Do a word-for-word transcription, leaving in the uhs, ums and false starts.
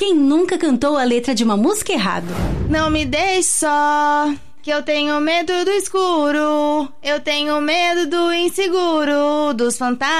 Quem nunca cantou a letra de uma música errado? Não me deixe só, que eu tenho medo do escuro. Eu tenho medo do inseguro, dos fantasmas.